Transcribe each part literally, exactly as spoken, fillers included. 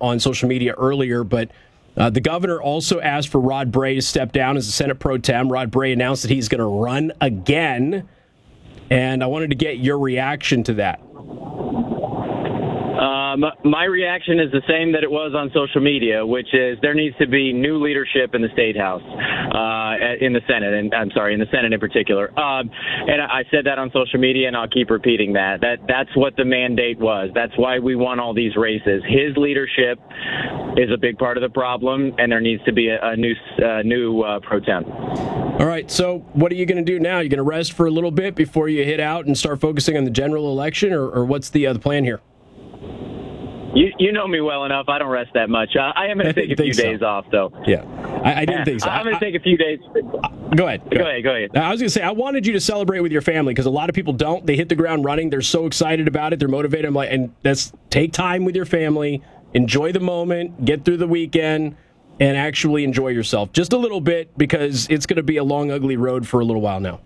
on social media earlier, but uh, the governor also asked for Rod Bray to step down as the Senate Pro Tem. Rod Bray announced that he's going to run again, and I wanted to get your reaction to that. Um, my reaction is the same that it was on social media, which is there needs to be new leadership in the State House, uh, in the Senate, and I'm sorry, in the Senate in particular. Um, and I said that on social media, and I'll keep repeating that. That that's what the mandate was. That's why we won all these races. His leadership is a big part of the problem, and there needs to be a, a new uh, new uh, pro tem. All right, so what are you going to do now? You're going to rest for a little bit before you hit out and start focusing on the general election, or, or what's the uh, the plan here? You you know me well enough. I don't rest that much. Uh, I am going to take a few so. days off, though. Yeah, I, I didn't think so. I'm going to take a few days. Go ahead. Go, go ahead. Go ahead. I was going to say, I wanted you to celebrate with your family because a lot of people don't. They hit the ground running. They're so excited about it. They're motivated. I'm like, and that's take time with your family, enjoy the moment, get through the weekend, and actually enjoy yourself just a little bit because it's going to be a long, ugly road for a little while now.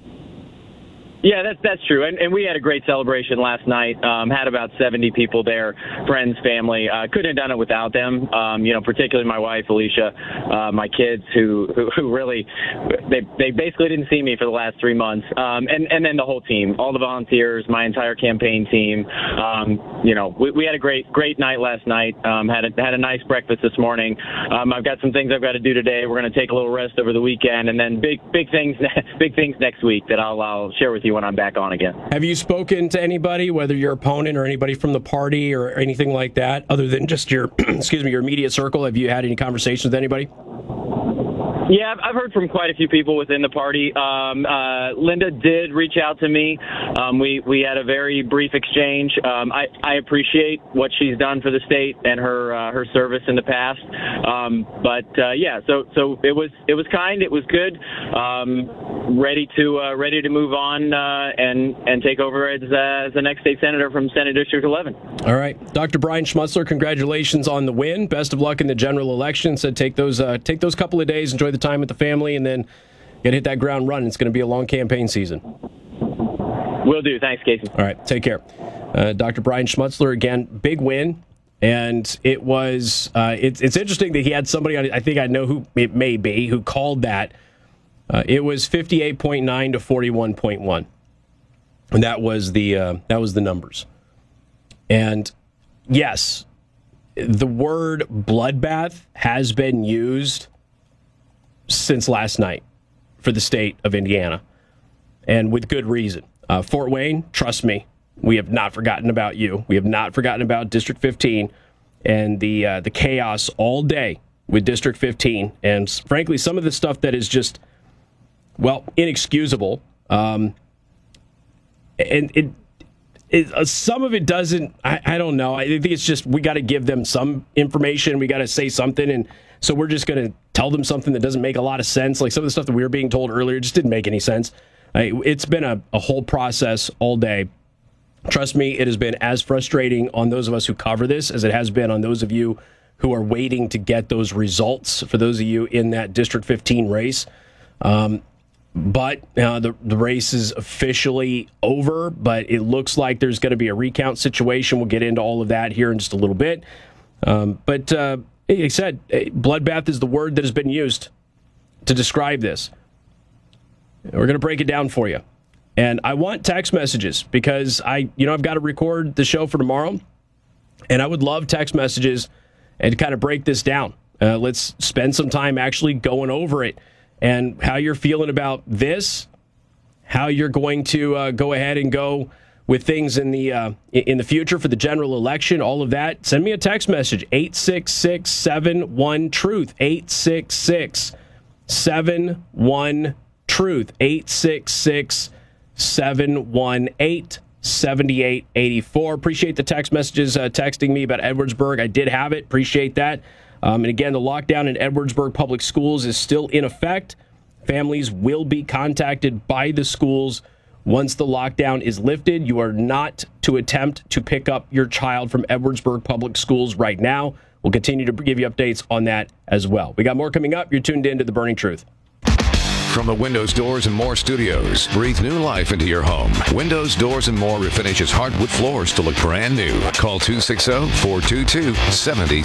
Yeah, that's that's true, and and we had a great celebration last night. Um, had about seventy people there, friends, family. Uh, couldn't have done it without them. Um, you know, particularly my wife, Alicia, uh, my kids, who, who who really they they basically didn't see me for the last three months, um, and and then the whole team, all the volunteers, my entire campaign team. Um, you know, we, we had a great great night last night. Um, had a had a nice breakfast this morning. Um, I've got some things I've got to do today. We're going to take a little rest over the weekend, and then big big things big things next week that I'll I'll share with you when I'm back on again. Have you spoken to anybody, whether your opponent or anybody from the party or anything like that, other than just your, excuse me, your immediate circle? Have you had any conversations with anybody? Yeah, I've heard from quite a few people within the party. Um, uh, Linda did reach out to me. Um, we, we had a very brief exchange. Um, I, I appreciate what she's done for the state and her uh, her service in the past. Um, but uh, yeah, so so it was it was kind. It was good. Um, ready to uh, ready to move on uh, and and take over as, uh, as the next state senator from Senate District eleven. All right, Doctor Brian Schmutzler, congratulations on the win. Best of luck in the general election. Said take those uh, take those couple of days, enjoy the time with the family, and then get hit that ground running. It's going to be a long campaign season. Will do. Thanks, Casey. All right, take care. Uh, Doctor Brian Schmutzler, again, big win. And it was, uh, it's, it's interesting that he had somebody on, I think I know who it may be, who called that. Uh, it was fifty-eight point nine to forty-one point one. And that was the, uh, that was the numbers. And yes, the word bloodbath has been used since last night for the state of Indiana, and with good reason. Uh, Fort Wayne, trust me, we have not forgotten about you. We have not forgotten about District fifteen and the uh, the chaos all day with District fifteen. And frankly, some of the stuff that is just, well, inexcusable. Um, and it, it uh, some of it doesn't, I, I don't know. I think it's just we got to give them some information. We got to say something. And so we're just going to tell them something that doesn't make a lot of sense. Like some of the stuff that we were being told earlier just didn't make any sense. Uh, it's been a, a whole process all day. Trust me, it has been as frustrating on those of us who cover this as it has been on those of you who are waiting to get those results, for those of you in that District fifteen race. Um, but uh, the, the race is officially over, but it looks like there's going to be a recount situation. We'll get into all of that here in just a little bit. Um, but uh, like I said, bloodbath is the word that has been used to describe this. We're going to break it down for you. And I want text messages because I, you know, I've got to record the show for tomorrow, and I would love text messages and kind of break this down. Uh, let's spend some time actually going over it and how you're feeling about this, how you're going to uh, go ahead and go with things in the uh, in the future for the general election, all of that. Send me a text message, eight six six, seven one, truth, eight six six, seven one, truth, eight six six, seven one eight, seven eight eight four. Appreciate the text messages uh, texting me about Edwardsburg. I did have it. Appreciate that. Um, and again, the lockdown in Edwardsburg Public Schools is still in effect. Families will be contacted by the schools once the lockdown is lifted. You are not to attempt to pick up your child from Edwardsburg Public Schools right now. We'll continue to give you updates on that as well. We got more coming up. You're tuned in to The Burning Truth. From the Windows, Doors, and More studios, breathe new life into your home. Windows, Doors, and More refinishes hardwood floors to look brand new. Call two six zero, four two two, seven zero